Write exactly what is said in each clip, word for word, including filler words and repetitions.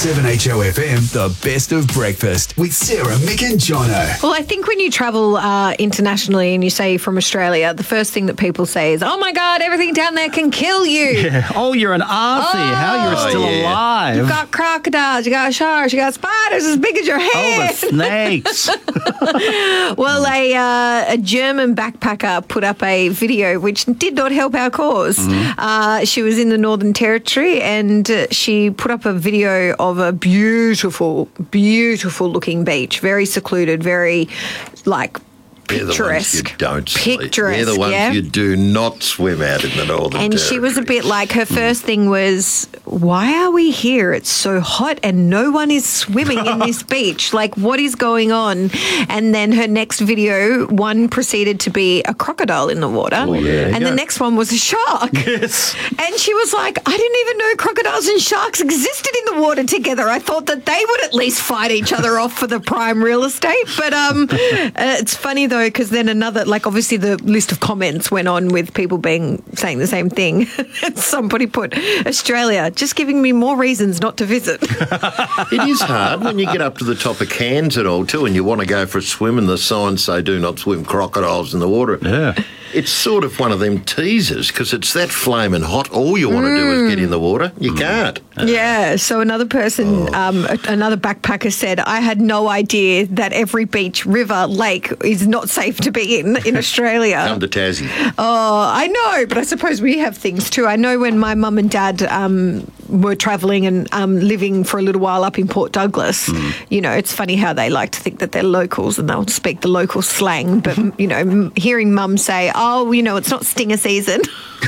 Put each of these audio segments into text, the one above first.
seven H O F M, the best of breakfast with Sarah, Mick and Jono. Well, I think when you travel uh, internationally and you say from Australia, the first thing that people say is, oh my God, everything down there can kill you. Yeah. Oh, you're an arsey. Oh, How you're still yeah. alive. You've got crocodiles, you got sharks, you got spiders as big as your Oh, head. the snakes. Well, a, uh, a German backpacker put up a video which did not help our cause. Mm-hmm. Uh, she was in the Northern Territory and uh, she put up a video of a beautiful, beautiful looking beach, very secluded, very like They're the ones picturesque. you don't sleep. Picturesque, They're the ones yeah. you do not swim out in the Northern And she was a Territory. bit like, her first thing was, why are we here? It's so hot and no one is swimming in this beach. Like, what is going on? And then her next video, one proceeded to be a crocodile in the water. Oh, yeah. And the Yeah. next one was a shark. Yes. And she was like, I didn't even know crocodiles and sharks existed in the water together. I thought that they would at least fight each other off for the prime real estate. But um, uh, it's funny, though, because then another, like, obviously the list of comments went on with people being saying the same thing. And somebody put, Australia, just giving me more reasons not to visit. It is hard when you get up to the top of Cairns and all too, and you want to go for a swim, and the signs say "Do not swim crocodiles in the water." Yeah. It's sort of one of them teasers because it's that flaming hot. All you want to do is get in the water. You can't. Yeah, so another person, um, a- another backpacker said, I had no idea that every beach, river, lake is not safe to be in in Australia. Come to Tassie. Oh, I know, but I suppose we have things too. I know when my mum and dad um, were travelling and um, living for a little while up in Port Douglas, you know, it's funny how they like to think that they're locals and they'll speak the local slang. But, you know, m- hearing mum say, oh, you know, it's not stinger season.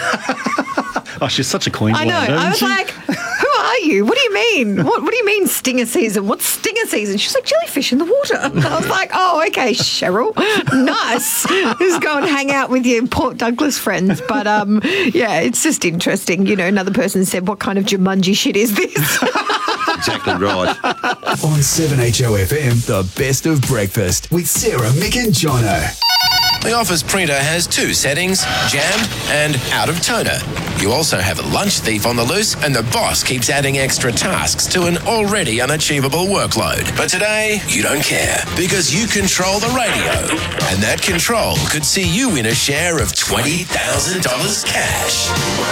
Oh, she's such a I Queenslander. know. I was isn't she? like, who are you? What do you mean? What, what do you mean stinger season? What's stinger season? She's like, jellyfish in the water. I was like, oh, okay, Cheryl. Nice. Just go and hang out with your Port Douglas friends. But, um, yeah, it's just interesting. You know, another person said, what kind of Jumanji shit is this? Exactly right. On seven H O F M, the best of breakfast with Sarah, Mick and Jono. The Office printer has two settings, jam and out of toner. You also have a lunch thief on the loose, and the boss keeps adding extra tasks to an already unachievable workload. But today, you don't care, because you control the radio. And that control could see you win a share of twenty thousand dollars cash.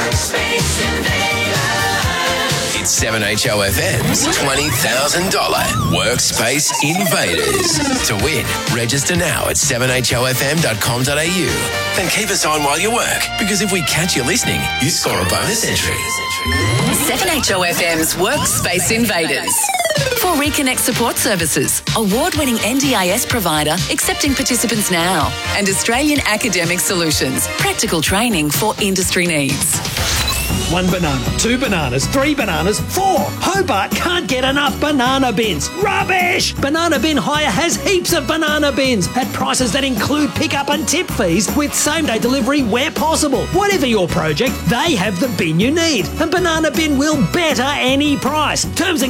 It's seven H O F M's twenty thousand dollars Workspace Invaders. To win, register now at seven H O F M dot com dot a u. Then keep us on while you work, because if we catch you listening, you score a bonus entry. seven H O F M's Workspace Invaders. For Reconnect Support Services, award-winning N D I S provider accepting participants now, and Australian Academic Solutions, practical training for industry needs. One banana, two bananas, three bananas, four. Hobart can't get enough banana bins. Rubbish! Banana Bin Hire has heaps of banana bins at prices that include pickup and tip fees with same-day delivery where possible. Whatever your project, they have the bin you need. And Banana Bin will better any price. Terms and